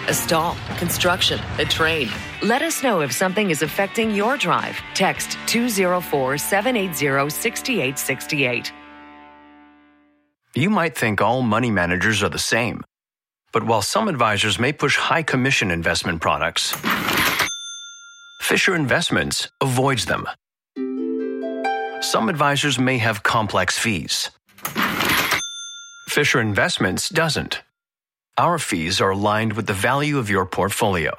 a stall, construction, a trade. Let us know if something is affecting your drive. Text 204-780-6868. You might think all money managers are the same. But while some advisors may push high commission investment products, Fisher Investments avoids them. Some advisors may have complex fees. Fisher Investments doesn't. Our fees are aligned with the value of your portfolio.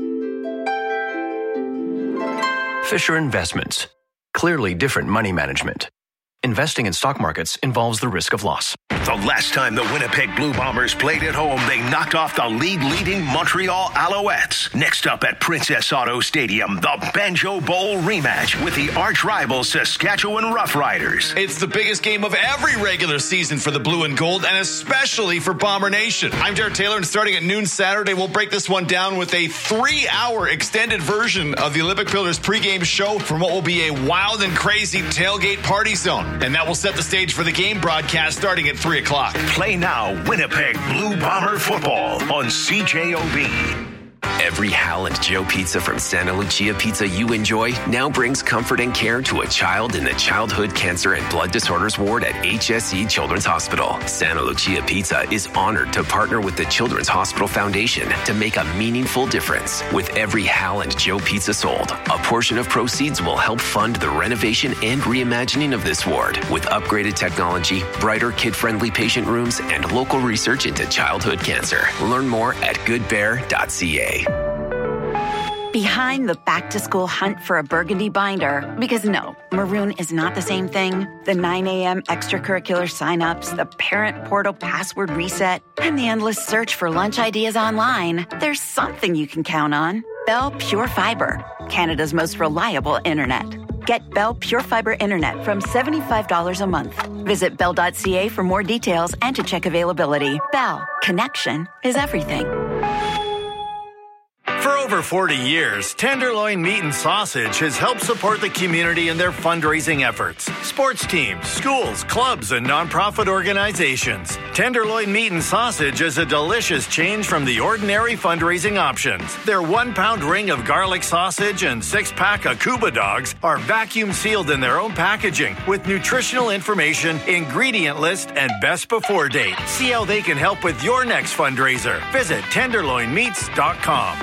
Fisher Investments. Clearly different money management. Investing in stock markets involves the risk of loss. The last time the Winnipeg Blue Bombers played at home, they knocked off the league-leading Montreal Alouettes. Next up at Princess Auto Stadium, the Banjo Bowl rematch with the arch-rival Saskatchewan Roughriders. It's the biggest game of every regular season for the Blue and Gold, and especially for Bomber Nation. I'm Jared Taylor, and starting at noon Saturday, we'll break this one down with a 3-hour extended version of the Olympic Pillars pregame show from what will be a wild and crazy tailgate party zone. And that will set the stage for the game broadcast starting at 3 o'clock. Play now Winnipeg Blue Bomber football on CJOB. Every Hal and Joe pizza from Santa Lucia Pizza you enjoy now brings comfort and care to a child in the Childhood Cancer and Blood Disorders Ward at HSE Children's Hospital. Santa Lucia Pizza is honored to partner with the Children's Hospital Foundation to make a meaningful difference. With every Hal and Joe pizza sold, a portion of proceeds will help fund the renovation and reimagining of this ward with upgraded technology, brighter kid-friendly patient rooms, and local research into childhood cancer. Learn more at goodbear.ca. Behind the back-to-school hunt for a burgundy binder, because no, maroon is not the same thing. The 9 a.m. extracurricular signups, the parent portal password reset, and the endless search for lunch ideas online. There's something you can count on. Bell Pure Fiber, Canada's most reliable internet. Get Bell Pure Fiber internet from $75 a month. Visit bell.ca for more details and to check availability. Bell, connection is everything. For over 40 years, Tenderloin Meat and Sausage has helped support the community in their fundraising efforts. Sports teams, schools, clubs, and nonprofit organizations. Tenderloin Meat and Sausage is a delicious change from the ordinary fundraising options. Their 1-pound ring of garlic sausage and 6-pack of Cuba dogs are vacuum sealed in their own packaging with nutritional information, ingredient list, and best before date. See how they can help with your next fundraiser. Visit tenderloinmeats.com.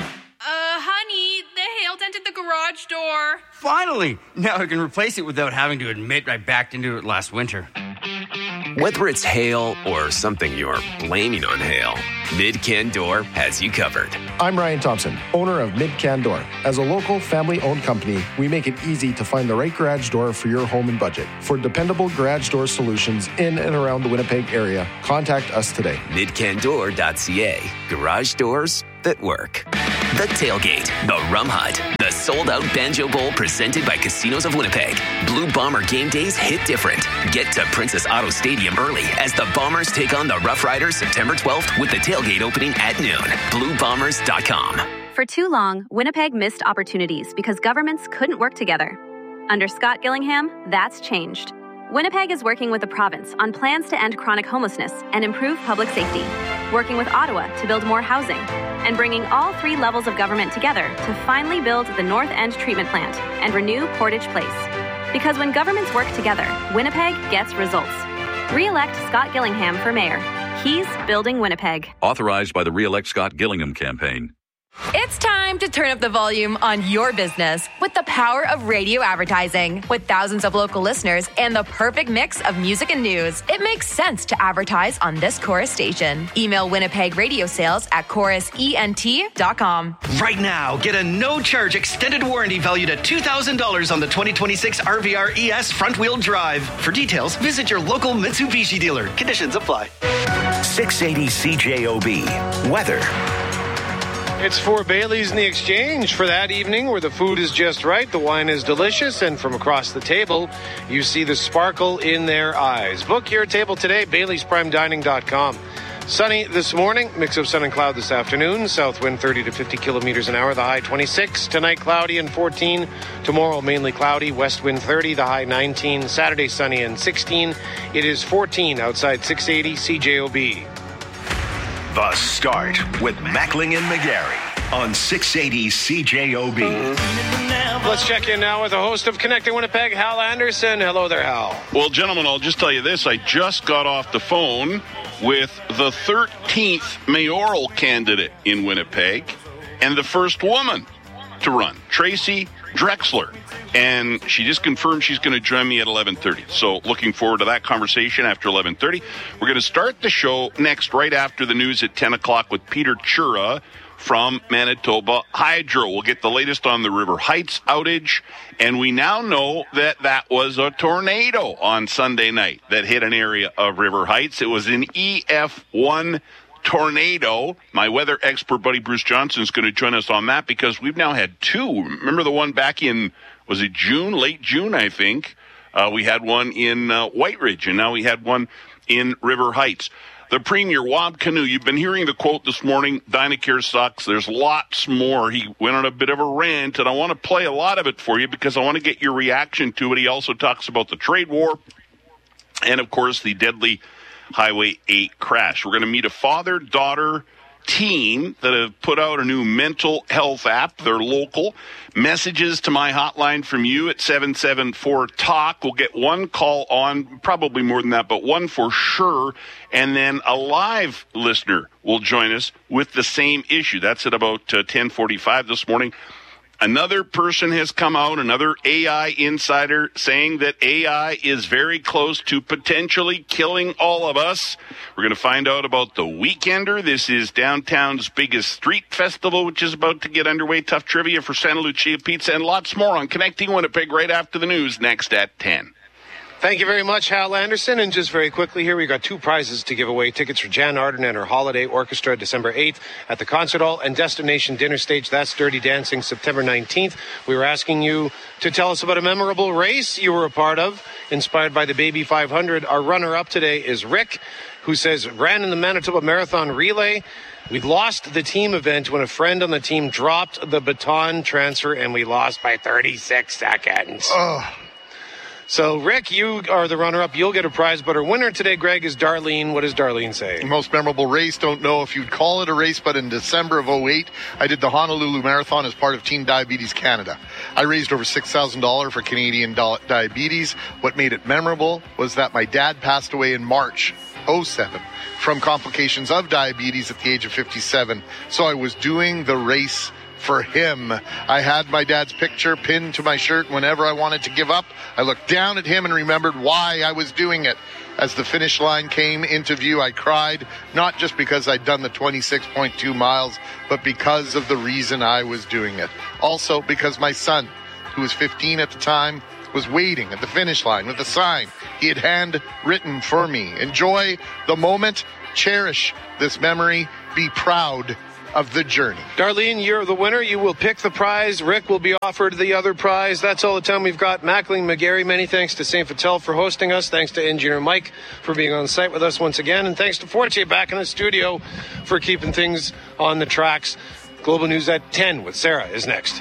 Honey, the hail dented the garage door. Finally! Now I can replace it without having to admit I backed into it last winter. Whether it's hail or something you're blaming on hail, Mid-Can Door has you covered. I'm Ryan Thompson, owner of Mid-Can Door. As a local, family-owned company, we make it easy to find the right garage door for your home and budget. For dependable garage door solutions in and around the Winnipeg area, contact us today. Midcandoor.ca. Garage doors that work. The Tailgate, the Rum Hut, the sold-out Banjo Bowl presented by Casinos of Winnipeg. Blue Bomber game days hit different. Get to Princess Auto Stadium early as the Bombers take on the Roughriders September 12th with the tailgate opening at noon. BlueBombers.com. For too long, Winnipeg missed opportunities because governments couldn't work together. Under Scott Gillingham, that's changed. Winnipeg is working with the province on plans to end chronic homelessness and improve public safety, working with Ottawa to build more housing, and bringing all 3 levels of government together to finally build the North End Treatment Plant and renew Portage Place. Because when governments work together, Winnipeg gets results. Re-elect Scott Gillingham for mayor. He's building Winnipeg. Authorized by the Re-elect Scott Gillingham campaign. It's time to turn up the volume on your business with the power of radio advertising. With thousands of local listeners and the perfect mix of music and news, it makes sense to advertise on this Chorus station. Email Winnipeg radio sales at chorusent.com. Right now, get a no-charge extended warranty valued at $2,000 on the 2026 RVR ES front-wheel drive. For details, visit your local Mitsubishi dealer. Conditions apply. 680 CJOB. Weather. It's for Bailey's in the Exchange for that evening where the food is just right, the wine is delicious, and from across the table, you see the sparkle in their eyes. Book your table today, Bailey'sPrimeDining.com. Sunny this morning, mix of sun and cloud this afternoon. South wind 30 to 50 kilometers an hour, the high 26. Tonight, cloudy and 14. Tomorrow, mainly cloudy, west wind 30, the high 19. Saturday, sunny and 16. It is 14 outside 680 CJOB. The Start with Mackling and McGarry on 680 CJOB. Let's check in now with the host of Connecting Winnipeg, Hal Anderson. Hello there, Hal. Well, gentlemen, I'll just tell you this. I just got off the phone with the 13th mayoral candidate in Winnipeg and the first woman to run, Tracy Drexler. And she just confirmed she's going to join me at 11:30. So looking forward to that conversation after 11:30. We're going to start the show next right after the news at 10 o'clock with Peter Chura from Manitoba Hydro. We'll get the latest on the River Heights outage. And we now know that that was a tornado on Sunday night that hit an area of River Heights. It was an EF1 tornado. My weather expert buddy Bruce Johnson is going to join us on that because we've now had two. Remember the one back in, was it June, late June, I think? We had one in White Ridge, and now we had one in River Heights. The Premier, Wab Kinew, you've been hearing the quote this morning, Dynacare sucks. There's lots more. He went on a bit of a rant, and I want to play a lot of it for you because I want to get your reaction to it. He also talks about the trade war and, of course, the deadly Highway 8 crash. We're going to meet a father-daughter team that have put out a new mental health app. They're local. Messages to my hotline from you at 774-TALK. We'll get one call on, probably more than that, but one for sure. And then a live listener will join us with the same issue. That's at about 10:45 this morning. Another person has come out, another AI insider, saying that AI is very close to potentially killing all of us. We're going to find out about the Weekender. This is downtown's biggest street festival, which is about to get underway. Tough trivia for Santa Lucia Pizza and lots more on Connecting Winnipeg right after the news next at 10. Thank you very much, Hal Anderson. And just very quickly here, we got two prizes to give away. Tickets for Jan Arden and her Holiday Orchestra, December 8th at the Concert Hall, and Destination Dinner Stage, That's Dirty Dancing, September 19th. We were asking you to tell us about a memorable race you were a part of, inspired by the Baby 500. Our runner-up today is Rick, who says, ran in the Manitoba Marathon Relay. We lost the team event when a friend on the team dropped the baton transfer, and we lost by 36 seconds. Oh. So, Rick, you are the runner-up. You'll get a prize. But our winner today, Greg, is Darlene. What does Darlene say? Most memorable race. Don't know if you'd call it a race, but in December of 2008, I did the Honolulu Marathon as part of Team Diabetes Canada. I raised over $6,000 for Canadian diabetes. What made it memorable was that my dad passed away in March 2007 from complications of diabetes at the age of 57. So I was doing the race for him. I had my dad's picture pinned to my shirt. Whenever I wanted to give up, I looked down at him and remembered why I was doing it. As the finish line came into view, I cried, not just because I'd done the 26.2 miles, but because of the reason I was doing it. Also because my son, who was 15 at the time, was waiting at the finish line with a sign he had handwritten for me. Enjoy the moment, cherish this memory, be proud of the journey. Darlene, you're the winner. You will pick the prize. Rick will be offered the other prize. That's all the time we've got. Mackling, McGarry, many thanks to St. Fattel for hosting us. Thanks to Engineer Mike for being on site with us once again. And thanks to Fortier back in the studio for keeping things on the tracks. Global News at 10 with Sarah is next.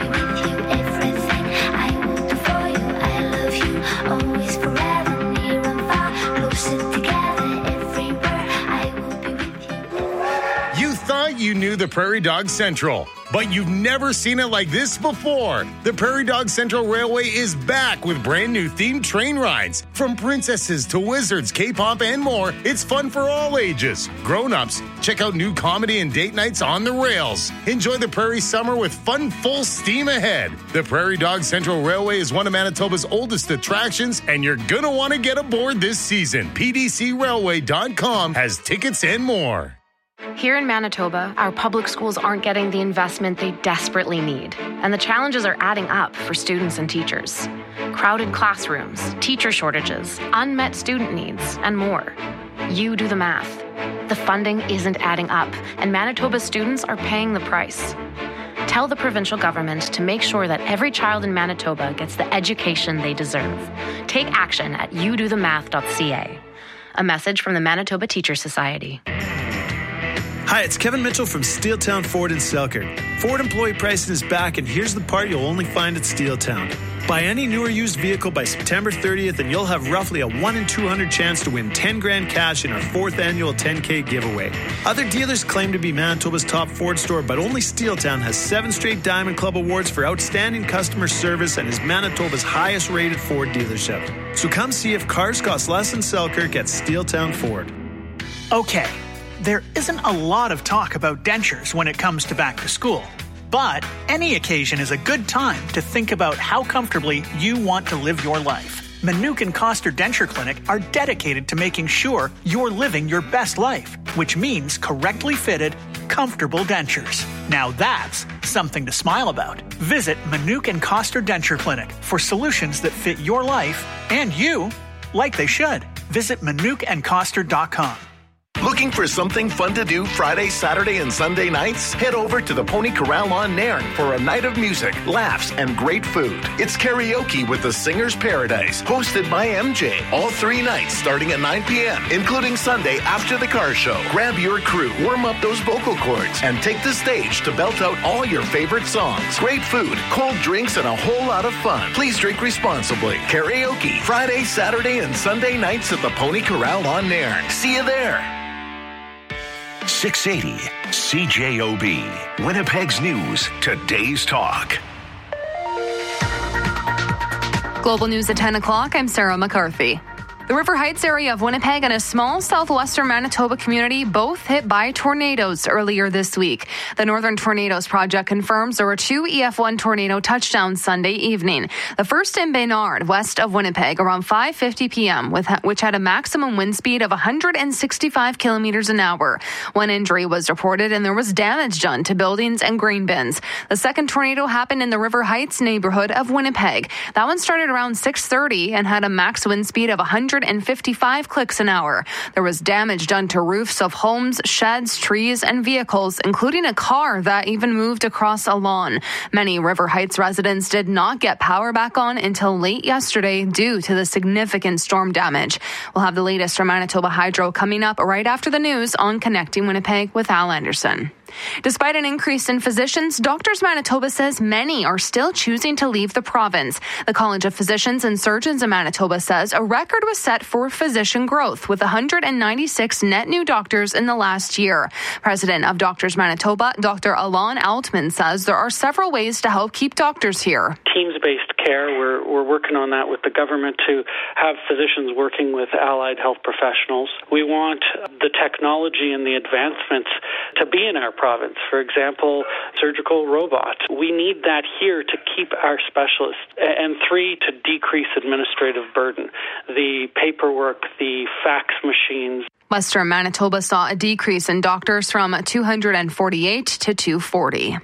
You knew the Prairie Dog Central, but you've never seen it like this before. The Prairie Dog Central Railway is back with brand new themed train rides. From princesses to wizards, K-pop, and more, it's fun for all ages. Grown-ups, check out new comedy and date nights on the rails. Enjoy the Prairie summer with fun full steam ahead. The Prairie Dog Central Railway is one of Manitoba's oldest attractions, and you're gonna want to get aboard this season. PDCRailway.com has tickets and more. Here in Manitoba, our public schools aren't getting the investment they desperately need, and the challenges are adding up for students and teachers. Crowded classrooms, teacher shortages, unmet student needs, and more. You do the math. The funding isn't adding up, and Manitoba students are paying the price. Tell the provincial government to make sure that every child in Manitoba gets the education they deserve. Take action at youdothemath.ca. A message from the Manitoba Teachers Society. Hi, it's Kevin Mitchell from Steeltown Ford in Selkirk. Ford employee pricing is back, and here's the part you'll only find at Steeltown. Buy any new or used vehicle by September 30th and you'll have roughly a 1 in 200 chance to win 10 grand cash in our 4th annual 10K giveaway. Other dealers claim to be Manitoba's top Ford store, but only Steeltown has 7 straight Diamond Club awards for outstanding customer service and is Manitoba's highest rated Ford dealership. So come see if cars cost less in Selkirk at Steeltown Ford. Okay, there isn't a lot of talk about dentures when it comes to back to school. But any occasion is a good time to think about how comfortably you want to live your life. Manuke and Coster Denture Clinic are dedicated to making sure you're living your best life, which means correctly fitted, comfortable dentures. Now that's something to smile about. Visit Manuke and Coster Denture Clinic for solutions that fit your life and you like they should. Visit ManukeandCoster.com. Looking for something fun to do Friday, Saturday, and Sunday nights? Head over to the Pony Corral on Nairn for a night of music, laughs, and great food. It's karaoke with the Singer's Paradise, hosted by MJ. All 3 nights starting at 9 p.m., including Sunday after the car show. Grab your crew, warm up those vocal cords, and take the stage to belt out all your favorite songs. Great food, cold drinks, and a whole lot of fun. Please drink responsibly. Karaoke, Friday, Saturday, and Sunday nights at the Pony Corral on Nairn. See you there. 680 CJOB, Winnipeg's News, Today's Talk. Global News at 10 o'clock, I'm Sarah McCarthy. The River Heights area of Winnipeg and a small southwestern Manitoba community both hit by tornadoes earlier this week. The Northern Tornadoes Project confirms there were 2 EF1 tornado touchdowns Sunday evening. The first in Baynard, west of Winnipeg, around 5:50 p.m., which had a maximum wind speed of 165 kilometers an hour. 1 injury was reported and there was damage done to buildings and grain bins. The second tornado happened in the River Heights neighborhood of Winnipeg. That one started around 6:30 and had a max wind speed of 155 clicks an hour. There was damage done to roofs of homes, sheds, trees, and vehicles, including a car that even moved across a lawn. Many River Heights residents did not get power back on until late yesterday due to the significant storm damage. We'll have the latest from Manitoba Hydro coming up right after the news on Connecting Winnipeg with Al Anderson. Despite an increase in physicians, Doctors Manitoba says many are still choosing to leave the province. The College of Physicians and Surgeons in Manitoba says a record was set for physician growth with 196 net new doctors in the last year. President of Doctors Manitoba, Dr. Alon Altman, says there are several ways to help keep doctors here. Teams-based care, we're working on that with the government to have physicians working with allied health professionals. We want the technology and the advancements to be in our province. For example, surgical robot. We need that here to keep our specialists. And 3, to decrease administrative burden. The paperwork, the fax machines. Western Manitoba saw a decrease in doctors from 248 to 240.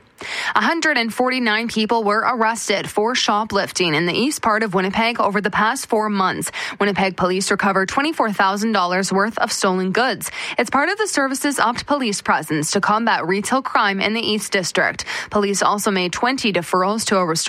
149 people were arrested for shoplifting in the east part of Winnipeg over the past 4 months. Winnipeg police recovered $24,000 worth of stolen goods. It's part of the service's upped police presence to combat retail crime in the East District. Police also made 20 deferrals to a